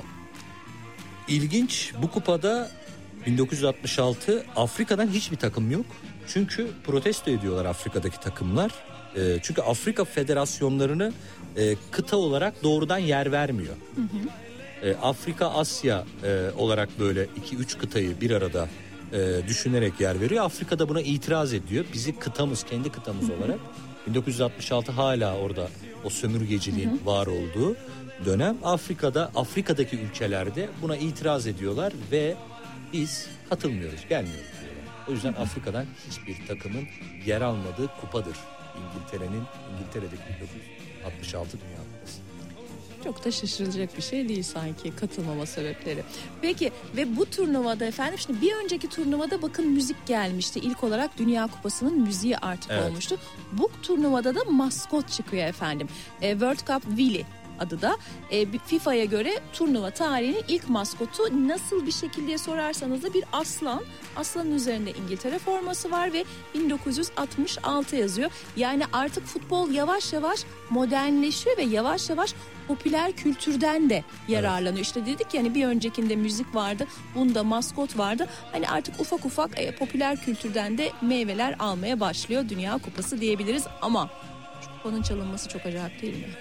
İlginç, bu kupada bin dokuz yüz altmış altı Afrika'dan hiçbir takım yok. Çünkü protesto ediyorlar Afrika'daki takımlar. E, çünkü Afrika federasyonlarını e, kıta olarak doğrudan yer vermiyor. Hı hı. E, Afrika, Asya e, olarak böyle iki üç kıtayı bir arada e, düşünerek yer veriyor. Afrika'da buna itiraz ediyor. Bizi kıtamız, kendi kıtamız hı hı. olarak. bin dokuz yüz altmış altı hala orada o sömürgeciliğin hı hı. var olduğu dönem. Afrika'da, Afrika'daki ülkelerde buna itiraz ediyorlar ve biz katılmıyoruz, gelmiyoruz diyorlar. O yüzden hı hı. Afrika'dan hiçbir takımın yer almadığı kupadır İngiltere'nin, İngiltere'deki bin dokuz yüz altmış altı Dünya Kupası. Çok da şaşırılacak bir şey değil sanki katılmama sebepleri. Peki ve bu turnuvada efendim şimdi bir önceki turnuvada bakın müzik gelmişti. İlk olarak Dünya Kupası'nın müziği artık evet. olmuştu. Bu turnuvada da maskot çıkıyor efendim. E, World Cup Willy adı da e, FIFA'ya göre turnuva tarihinin ilk maskotu. Nasıl bir şekil diye sorarsanız da bir aslan. Aslanın üzerinde İngiltere forması var ve bin dokuz yüz altmış altı yazıyor. Yani artık futbol yavaş yavaş modernleşiyor ve yavaş yavaş popüler kültürden de yararlanıyor. Evet. İşte dedik yani bir öncekinde müzik vardı, bunda maskot vardı. Hani artık ufak ufak e, popüler kültürden de meyveler almaya başlıyor Dünya Kupası diyebiliriz. Ama şu kupanın çalınması çok acayip değil mi?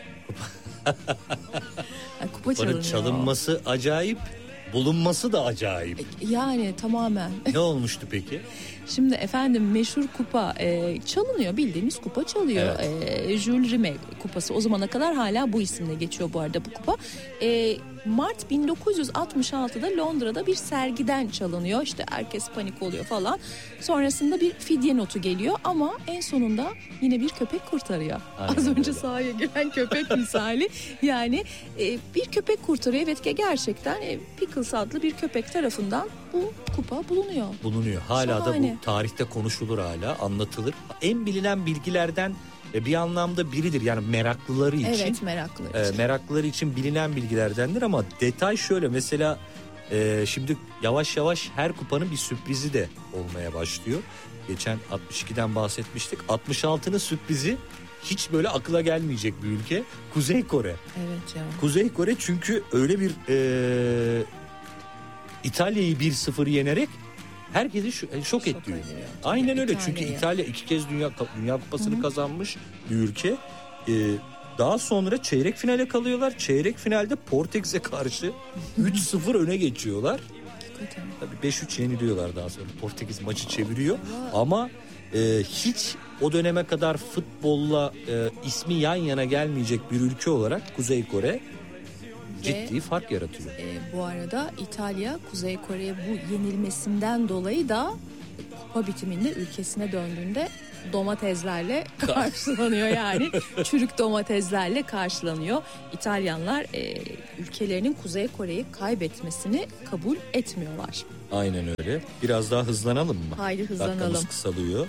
Yani kupa çalınıyor. Çalınması acayip, bulunması da acayip. Yani tamamen. Ne olmuştu peki? Şimdi efendim meşhur kupa e, çalınıyor, bildiğimiz kupa çalıyor. Evet. E, Jules Rimet kupası, o zamana kadar hala bu isimle geçiyor bu arada bu kupa. E, Mart bin dokuz yüz altmış altıda Londra'da bir sergiden çalınıyor. İşte herkes panik oluyor falan. Sonrasında bir fidye notu geliyor ama en sonunda yine bir köpek kurtarıyor. Aynen Az önce öyle. Sahaya giren köpek misali. Yani e, bir köpek kurtarıyor. Evet ki gerçekten e, Pickles adlı bir köpek tarafından bu kupa bulunuyor. Bulunuyor. Hala Şahane. Da bu tarihte konuşulur, hala anlatılır. En bilinen bilgilerden bir anlamda biridir yani meraklıları için. Evet, meraklıları için. E, meraklıları için bilinen bilgilerdendir ama detay şöyle mesela e, şimdi yavaş yavaş her kupanın bir sürprizi de olmaya başlıyor. Geçen altmış ikiden bahsetmiştik. altmış altının sürprizi hiç böyle akla gelmeyecek bir ülke. Kuzey Kore. Evet ya. Kuzey Kore çünkü öyle bir e, İtalya'yı bir sıfır yenerek herkesi şok, şok etti. Yani. Aynen öyle. İtalya'ya. Çünkü İtalya iki kez Dünya Dünya Kupası'nı Hı-hı. kazanmış bir ülke. Ee, daha sonra çeyrek finale kalıyorlar. Çeyrek finalde Portekiz'e karşı üç sıfır öne geçiyorlar. Tabii beş üç yeniliyorlar daha sonra. Portekiz maçı çeviriyor. Ama e, hiç o döneme kadar futbolla e, ismi yan yana gelmeyecek bir ülke olarak Kuzey Kore ciddi Ve, fark yaratıyor. E, bu arada İtalya Kuzey Kore'ye bu yenilmesinden dolayı da kupa bitiminde ülkesine döndüğünde domateslerle karşılanıyor, yani çürük domateslerle karşılanıyor. İtalyanlar e, ülkelerinin Kuzey Kore'yi kaybetmesini kabul etmiyorlar. Aynen öyle. Biraz daha hızlanalım mı? Haydi hızlanalım. Dakikamız kısalıyor.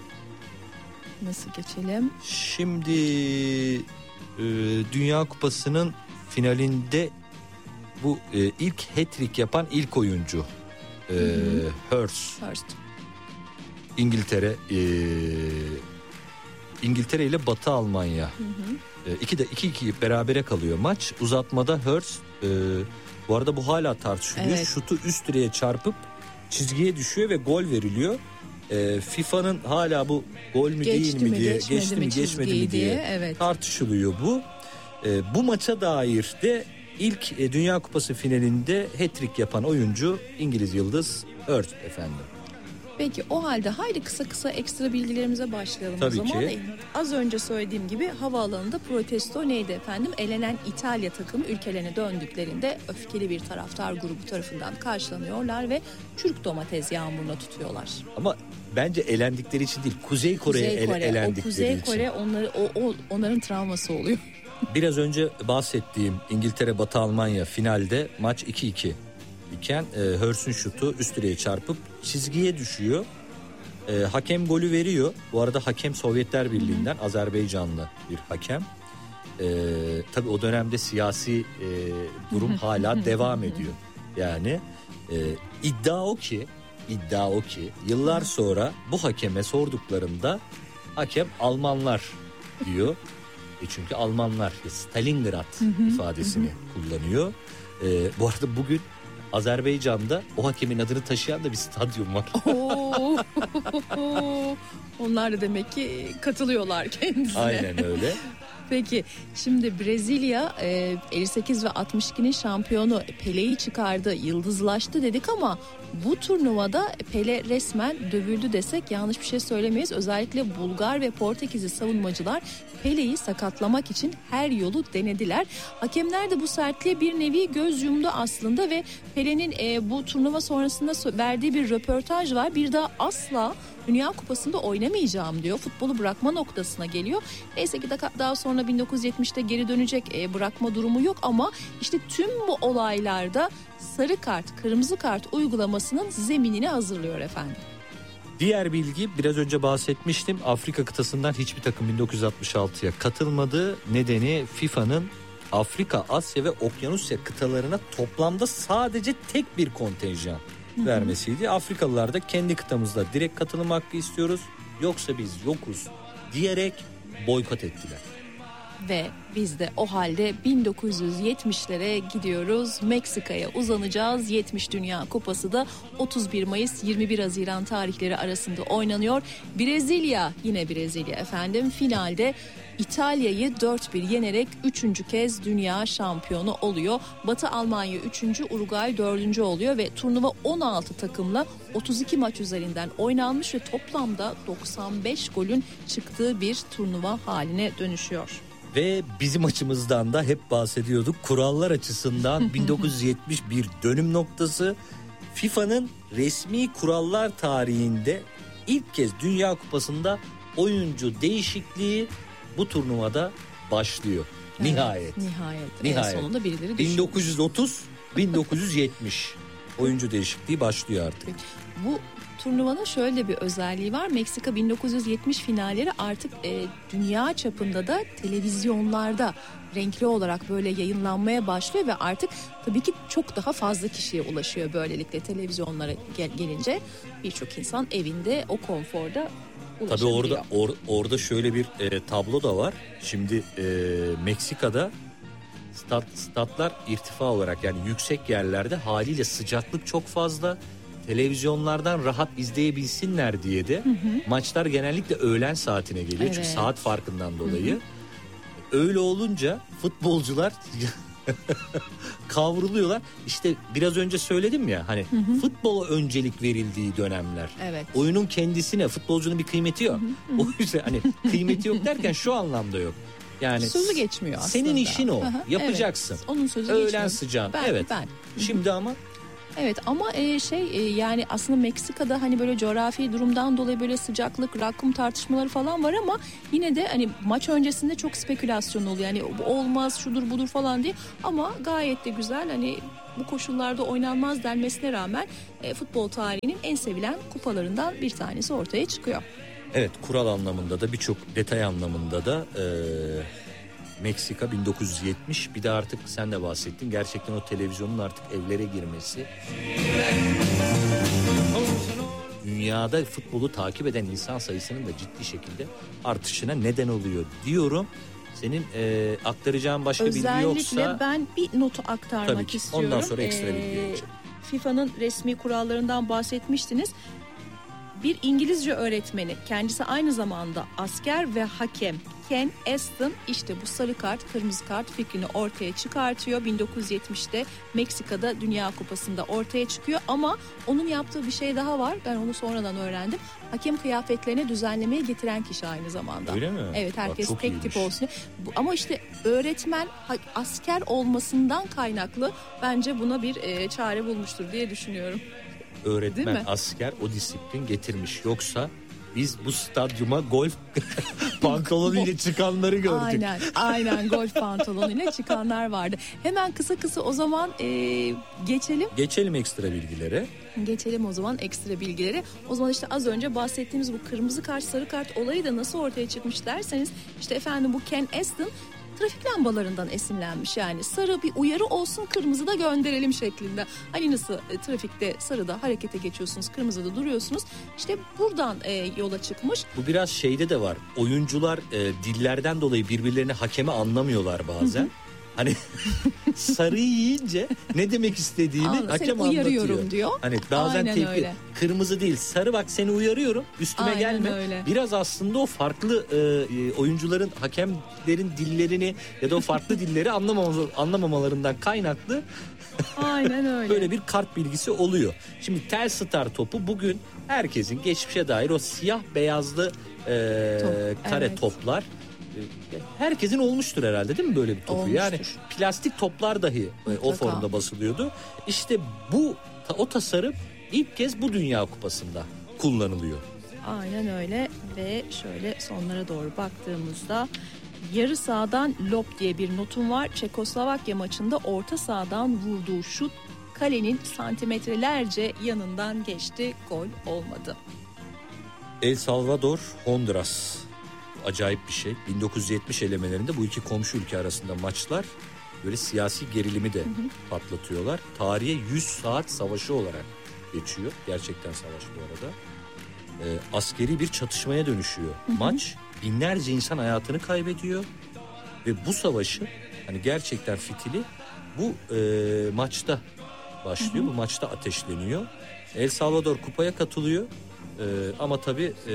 Nasıl geçelim? Şimdi e, Dünya Kupası'nın finalinde bu e, ilk hat-trick yapan ilk oyuncu e, Hurst. Hurst. İngiltere e, İngiltere ile Batı Almanya. Hı hı. E, iki de iki iki berabere kalıyor maç. Uzatmada Hurst e, bu arada bu hala tartışılıyor. Evet. Şutu üst direğe çarpıp çizgiye düşüyor ve gol veriliyor. E, FIFA'nın hala bu gol mü geçti değil mi, mi diye geçmedi geçti mi geçmedi mi diye, diye evet. tartışılıyor bu. E, bu maça dair de ilk e, Dünya Kupası finalinde hat-trick yapan oyuncu İngiliz yıldız Hurst efendim. Peki o halde haydi kısa kısa ekstra bilgilerimize başlayalım. Tabii o zaman. Ki. Az önce söylediğim gibi havaalanında protesto neydi efendim? Elenen İtalya takımı ülkelerine döndüklerinde öfkeli bir taraftar grubu tarafından karşılanıyorlar ve çürük domates yağmuruna tutuyorlar. Ama bence elendikleri için değil, Kuzey Kore'ye Kuzey Kore, el, elendikleri o Kuzey için. Kore onları, o, o, onların travması oluyor. Biraz önce bahsettiğim İngiltere Batı Almanya finalde maç iki iki iken e, Hurst'un şutu üst direğe çarpıp çizgiye düşüyor. E, hakem golü veriyor. Bu arada hakem Sovyetler Birliği'nden, Hı-hı. Azerbaycanlı bir hakem. E, tabii o dönemde siyasi e, durum hala devam ediyor. Yani e, iddia o ki, iddia o ki yıllar sonra bu hakeme sorduklarında hakem Almanlar diyor. E çünkü Almanlar Stalingrad ifadesini kullanıyor. E, bu arada bugün Azerbaycan'da o hakemin adını taşıyan da bir stadyum var. Onlar da demek ki katılıyorlar kendisine. Aynen öyle. Peki şimdi Brezilya elli sekiz ve altmış ikinin şampiyonu Pele'yi çıkardı, yıldızlaştı dedik ama bu turnuvada Pele resmen dövüldü desek yanlış bir şey söylemeyiz. Özellikle Bulgar ve Portekizli savunmacılar Pele'yi sakatlamak için her yolu denediler. Hakemler de bu sertliğe bir nevi göz yumdu aslında ve Pele'nin e, bu turnuva sonrasında verdiği bir röportaj var. Bir daha asla Dünya Kupası'nda oynamayacağım diyor. Futbolu bırakma noktasına geliyor. Neyse ki daha sonra bin dokuz yüz yetmişte geri dönecek, e, bırakma durumu yok ama işte tüm bu olaylarda sarı kart, kırmızı kart uygulamasının zeminini hazırlıyor efendim. Diğer bilgi, biraz önce bahsetmiştim. Afrika kıtasından hiçbir takım bin dokuz yüz altmış altıya katılmadı. Nedeni FIFA'nın Afrika, Asya ve Okyanusya kıtalarına toplamda sadece tek bir kontenjan vermesiydi. Afrikalılar da kendi kıtamızda direkt katılım hakkı istiyoruz, yoksa biz yokuz diyerek boykot ettiler. Ve biz de o halde bin dokuz yüz yetmişlere gidiyoruz. Meksika'ya uzanacağız. yetmiş Dünya Kupası da otuz bir Mayıs yirmi bir Haziran tarihleri arasında oynanıyor. Brezilya, yine Brezilya efendim, finalde İtalya'yı dört bir yenerek üçüncü kez dünya şampiyonu oluyor. Batı Almanya üçüncü, Uruguay dördüncü oluyor ve turnuva on altı takımla otuz iki maç üzerinden oynanmış ve toplamda doksan beş golün çıktığı bir turnuva haline dönüşüyor. Ve bizim açımızdan da hep bahsediyorduk. Kurallar açısından bin dokuz yüz yetmiş bir dönüm noktası. FIFA'nın resmi kurallar tarihinde ilk kez Dünya Kupası'nda oyuncu değişikliği bu turnuvada başlıyor. Evet, nihayet. Nihayet. Nihayet. En sonunda birileri bin dokuz yüz otuz bin dokuz yüz yetmiş oyuncu değişikliği başlıyor artık. Bu turnuvanın şöyle bir özelliği var. Meksika bin dokuz yüz yetmiş finalleri artık e, dünya çapında da televizyonlarda renkli olarak böyle yayınlanmaya başlıyor ve artık tabii ki çok daha fazla kişiye ulaşıyor böylelikle televizyonlara gel- gelince birçok insan evinde o konforda ulaşabiliyor. Tabii orada or, orada şöyle bir e, tablo da var. Şimdi e, Meksika'da stat, statlar irtifa olarak, yani yüksek yerlerde, haliyle sıcaklık çok fazla. Televizyonlardan rahat izleyebilsinler diye de hı hı. maçlar genellikle öğlen saatine geliyor. Evet. Çünkü saat farkından dolayı. Hı hı. Öyle olunca futbolcular kavruluyorlar. İşte biraz önce söyledim ya, hani hı hı. futbola öncelik verildiği dönemler. Evet. Oyunun kendisine, futbolcunun bir kıymeti yok. Hı hı. O yüzden hani kıymeti yok derken şu anlamda yok. Yani sözü geçmiyor aslında. Senin işin o. Aha, yapacaksın. Evet, onun sözü Öğlen geçmiyor. sıcağın. Ben, evet. Ben. Şimdi ama Evet ama e, şey e, yani aslında Meksika'da hani böyle coğrafi durumdan dolayı böyle sıcaklık, rakım tartışmaları falan var ama yine de hani maç öncesinde çok spekülasyon oluyor. Yani olmaz şudur budur falan diye ama gayet de güzel hani bu koşullarda oynanmaz denmesine rağmen e, futbol tarihinin en sevilen kupalarından bir tanesi ortaya çıkıyor. Evet, kural anlamında da birçok detay anlamında da e, Meksika bin dokuz yüz yetmiş, bir de artık sen de bahsettin gerçekten o televizyonun artık evlere girmesi, dünyada futbolu takip eden insan sayısının da ciddi şekilde artışına neden oluyor diyorum. Senin e, aktaracağın başka Özellikle bilgi yoksa. Özellikle ben bir notu aktarmak tabii ki. istiyorum. Ondan sonra ekstra bilgi ee, vereceğim. FIFA'nın resmi kurallarından bahsetmiştiniz. Bir İngilizce öğretmeni, kendisi aynı zamanda asker ve hakem Ken Aston işte bu sarı kart, kırmızı kart fikrini ortaya çıkartıyor. bin dokuz yüz yetmişte Meksika'da Dünya Kupası'nda ortaya çıkıyor ama onun yaptığı bir şey daha var. Ben onu sonradan öğrendim. Hakem kıyafetlerini düzenlemeye getiren kişi aynı zamanda. Öyle mi? Evet, herkes Bak, tek iyiymiş. tip olsun. Bu, ama işte öğretmen asker olmasından kaynaklı bence buna bir e, çare bulmuştur diye düşünüyorum. Öğretmen, asker o disiplin getirmiş. Yoksa biz bu stadyuma golf pantolonuyla çıkanları gördük. Aynen, aynen golf pantolonuyla çıkanlar vardı. Hemen kısa kısa o zaman e, geçelim. Geçelim ekstra bilgilere. Geçelim o zaman ekstra bilgileri. O zaman işte az önce bahsettiğimiz bu kırmızı kart, sarı kart olayı da nasıl ortaya çıkmış derseniz işte efendim bu Ken Aston trafik lambalarından esinlenmiş. Yani sarı bir uyarı olsun, kırmızı da gönderelim şeklinde. Hani nasıl e, trafikte sarıda harekete geçiyorsunuz, kırmızıda duruyorsunuz. İşte buradan e, yola çıkmış. Bu biraz şeyde de var. Oyuncular e, dillerden dolayı birbirlerini hakeme anlamıyorlar bazen. Hı hı. Hani sarıyı yiyince ne demek istediğini Anladım, hakem anlatıyor diyor. Hani bazen tepki, kırmızı değil sarı, bak seni uyarıyorum, üstüme aynen gelme. Öyle. Biraz aslında o farklı e, oyuncuların, hakemlerin dillerini ya da o farklı dilleri anlamam, anlamamalarından kaynaklı aynen öyle. böyle bir kart bilgisi oluyor. Şimdi Telstar topu bugün herkesin geçmişe dair o siyah beyazlı e, Top, kare evet. toplar herkesin olmuştur herhalde, değil mi böyle bir topu? Olmuştur. Yani plastik toplar dahi Mutlaka. o formda basılıyordu. İşte bu o tasarım ilk kez bu Dünya Kupası'nda kullanılıyor. Aynen öyle ve şöyle sonlara doğru baktığımızda yarı sahadan lob diye bir notum var. Çekoslovakya maçında orta sahadan vurduğu şut kalenin santimetrelerce yanından geçti, gol olmadı. El Salvador, Honduras. Acayip bir şey. bin dokuz yüz yetmiş elemelerinde bu iki komşu ülke arasında maçlar böyle siyasi gerilimi de hı hı. patlatıyorlar. Tarihe yüz saat savaşı olarak geçiyor. Gerçekten savaş bu arada. Ee, askeri bir çatışmaya dönüşüyor. Hı hı. Maç, binlerce insan hayatını kaybediyor. Ve bu savaşı hani gerçekten fitili bu e, maçta başlıyor. Hı hı. Bu maçta ateşleniyor. El Salvador kupaya katılıyor. E, ama tabii e,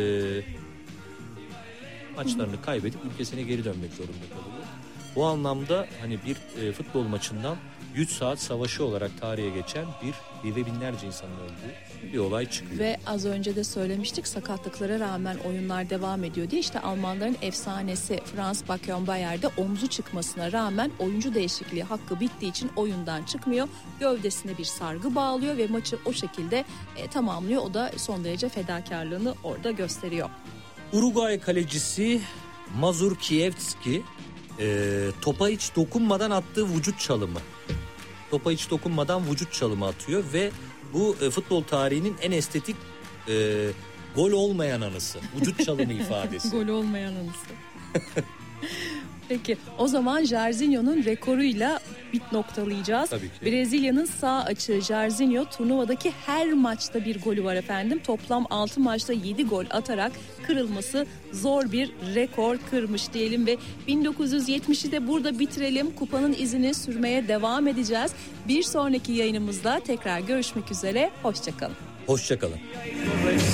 maçlarını kaybedip ülkesine geri dönmek zorunda kalıyor. Bu anlamda hani bir e, futbol maçından yüz saat savaşı olarak tarihe geçen bir ve binlerce insanın öldüğü bir olay çıkıyor. Ve az önce de söylemiştik, sakatlıklara rağmen oyunlar devam ediyor diye. İşte Almanların efsanesi Franz Beckenbauer'de omzu çıkmasına rağmen oyuncu değişikliği hakkı bittiği için oyundan çıkmıyor. Gövdesine bir sargı bağlıyor ve maçı o şekilde e, tamamlıyor. O da son derece fedakarlığını orada gösteriyor. Uruguay kalecisi Mazurkiewicz e, topa hiç dokunmadan attığı vücut çalımı. Topa hiç dokunmadan vücut çalımı atıyor ve bu e, futbol tarihinin en estetik e, gol olmayan anısı. Vücut çalımı ifadesi. Gol olmayan anısı. Peki o zaman Jairzinho'nun rekoruyla bit noktalayacağız. Brezilya'nın sağ açığı Jairzinho turnuvadaki her maçta bir golü var efendim. Toplam altı maçta yedi gol atarak kırılması zor bir rekor kırmış diyelim ve bin dokuz yüz yetmişi de burada bitirelim. Kupanın izini sürmeye devam edeceğiz. Bir sonraki yayınımızda tekrar görüşmek üzere. Hoşçakalın. Hoşçakalın.